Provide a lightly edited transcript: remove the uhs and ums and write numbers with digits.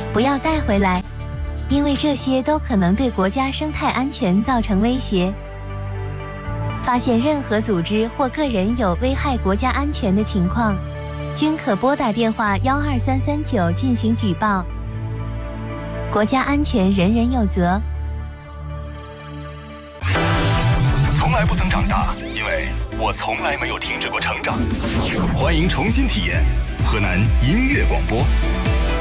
不要带回来，因为这些都可能对国家生态安全造成威胁。发现任何组织或个人有危害国家安全的情况，均可拨打电话12339进行举报。国家安全人人有责。 从来不曾长大，因为我从来没有停止过成长。欢迎重新体验河南音乐广播。